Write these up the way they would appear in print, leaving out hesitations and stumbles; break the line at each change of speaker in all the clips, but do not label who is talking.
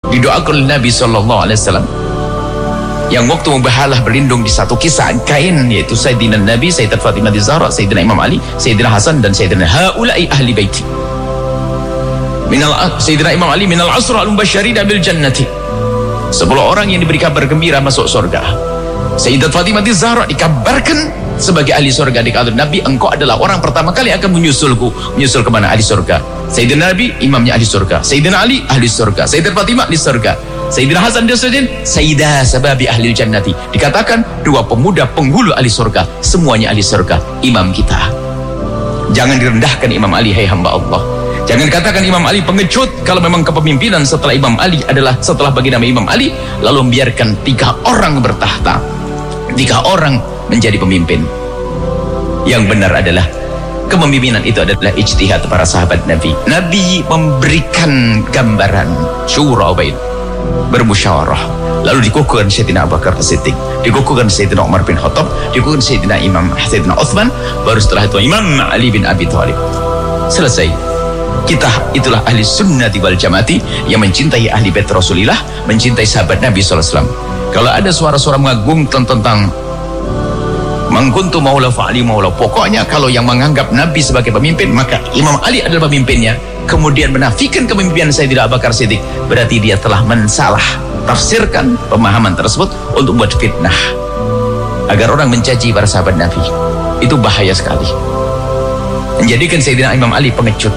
didoakan oleh Nabi SAW, yang waktu membahalah berlindung di satu kisah kain, yaitu Sayyidina Nabi, Sayyidat Fatimah Zahra, Sayyidina Imam Ali, Sayyidina Hasan, dan Sayyidina haula'i ahli baiti. Sayyidina Imam Ali minal asra al-mubasysyirin bil jannati, 10 orang yang diberi kabar gembira masuk surga. Sayyidat Fatimah Zahra dikabarkan sebagai ahli surga. Dikatakan Nabi, engkau adalah orang pertama kali akan menyusulku. Menyusul kemana? Ahli surga. Sayyidina Nabi, imamnya ahli surga. Sayyidina Ali, ahli surga. Sayyidat Fatimah, ahli surga. Sayyidina Hasan dan Husain, Sayyidah sababi ahli jannati. Dikatakan 2 pemuda penghulu ahli surga, semuanya ahli surga. Imam kita. Jangan direndahkan Imam Ali, hai hamba Allah. Jangan katakan Imam Ali pengecut, kalau memang kepemimpinan setelah Imam Ali adalah setelah baginda Imam Ali, lalu membiarkan 3 orang bertahta, 3 orang menjadi pemimpin. Yang benar adalah kepemimpinan itu adalah ijtihad para sahabat Nabi. Nabi memberikan gambaran syura bain, bermusyawarah, lalu dikukuhkan Sayyidina Abu Bakar As-Siddiq, dikukuhkan Sayyidina Umar bin Khattab, dikukuhkan Sayyidina Sayyidina Uthman, baru setelah itu Imam Ali bin Abi Thalib. Selesai. Kita itulah ahli sunnati wal jamaati, yang mencintai ahli bait Rasulullah, mencintai sahabat Nabi SAW. Kalau ada suara-suara mengagungkan tentang mangkuntu maula fa'ali maula, pokoknya kalau yang menganggap Nabi sebagai pemimpin, maka Imam Ali adalah pemimpinnya, kemudian menafikan kepemimpinan Sayyidina Abu Bakar Siddiq, berarti dia telah mensalah tafsirkan pemahaman tersebut untuk buat fitnah agar orang mencaci para sahabat Nabi. Itu bahaya sekali, menjadikan Sayyidina Imam Ali pengecut.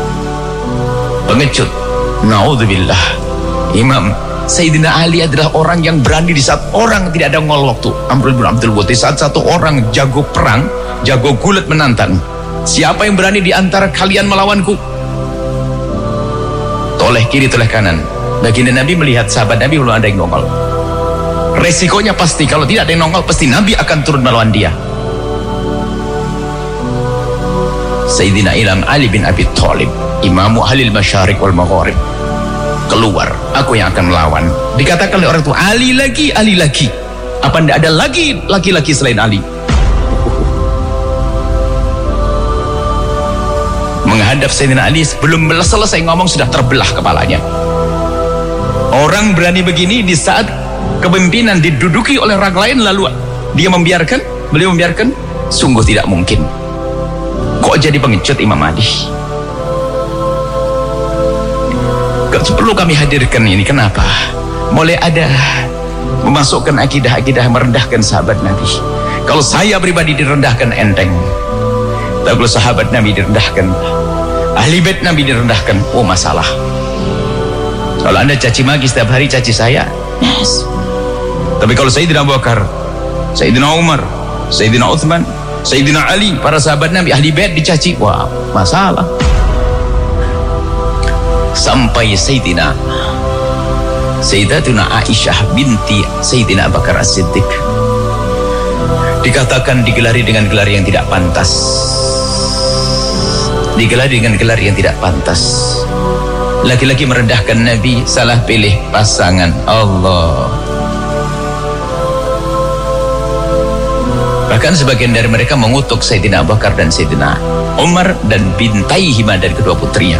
Naudzubillah. Imam Sayyidina Ali adalah orang yang berani di saat orang tidak ada ngol waktu. Amr bin Abdul Wud, di saat satu orang jago perang, jago gulat menantang, siapa yang berani di antara kalian melawanku? Toleh kiri, toleh kanan. Baginda Nabi melihat sahabat Nabi belum ada yang nongol. Resikonya pasti kalau tidak ada yang nongol, pasti Nabi akan turun melawan dia. Sayyidina Imam Ali bin Abi Thalib, imamu ahlil masyariq wal magharib, keluar, aku yang akan melawan. Dikatakan oleh orang tua, Ali lagi. Apa tidak ada lagi laki-laki selain Ali? Menghadap Sayyidina Ali, belum selesai ngomong sudah terbelah kepalanya. Orang berani begini di saat kepemimpinan diduduki oleh orang lain, lalu beliau membiarkan, sungguh tidak mungkin. Kok jadi pengecut Imam Ali? Perlu kami hadirkan ini. Kenapa? Mulai ada memasukkan akidah-akidah merendahkan sahabat Nabi. Kalau saya pribadi direndahkan enteng, tapi kalau sahabat Nabi direndahkan, ahli bait Nabi direndahkan, oh masalah. Kalau anda caci maki setiap hari, caci saya, yes. Tapi kalau Sayyidina Abu Bakar, Sayyidina Umar, Sayyidina Uthman, Sayyidina Ali, para sahabat Nabi, ahli bait dicaci, wah masalah. Sampai Sayyidatuna Aisyah binti Sayyidina Abu Bakar As-Siddiq dikatakan digelari dengan gelar yang tidak pantas. Digelari dengan gelar yang tidak pantas. Laki-laki merendahkan Nabi, salah pilih pasangan. Allah. Bahkan sebagian dari mereka mengutuk Sayyidina Abu Bakar dan Sayyidina Umar dan bintaihima, dari kedua putrinya.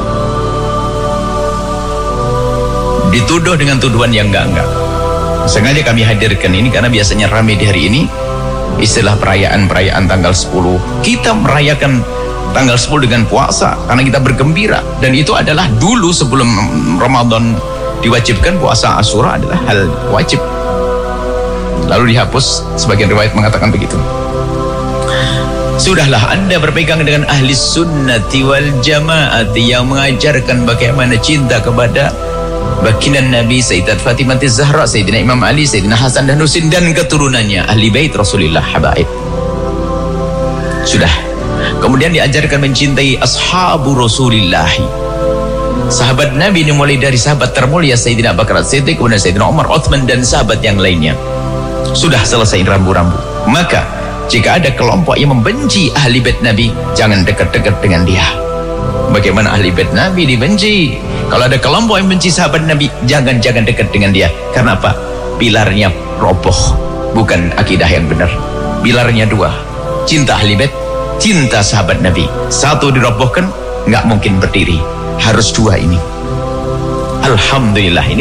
Dituduh dengan tuduhan yang enggak. Sengaja kami hadirkan ini karena biasanya ramai di hari ini istilah perayaan tanggal 10. Kita merayakan tanggal 10 dengan puasa karena kita bergembira, dan itu adalah dulu sebelum Ramadan diwajibkan, puasa Asyura adalah hal wajib. Lalu dihapus, sebagian riwayat mengatakan begitu. Sudahlah, Anda berpegang dengan ahli sunnati wal jamaati yang mengajarkan bagaimana cinta kepada baginda Nabi, Sayyidat Fatimah Zahra, Sayyidina Imam Ali, Sayyidina Hasan dan Husain dan keturunannya, ahli bait Rasulullah habaib. Sudah. Kemudian diajarkan mencintai ashabu Rasulillah. Sahabat Nabi ini mulai dari sahabat termulia Sayyidina Abu Bakar As-Siddiq, kemudian Sayyidina Umar, Uthman dan sahabat yang lainnya. Sudah selesai rambu-rambu. Maka jika ada kelompok yang membenci ahli bait Nabi, jangan dekat-dekat dengan dia. Bagaimana ahli bait Nabi dibenci? Kalau ada kelompok yang benci sahabat Nabi, jangan dekat dengan dia. Karena apa? Pilarnya roboh, bukan akidah yang benar. Pilarnya 2, cinta ahli bait, cinta sahabat Nabi. Satu dirobohkan, nggak mungkin berdiri. Harus 2 ini. Alhamdulillah, ini